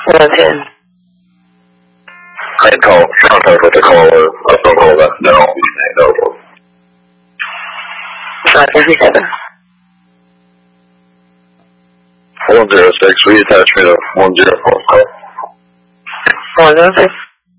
110. I call contact with the caller, a phone call that now will be made over. 557. 106, we attach me to 104. 106.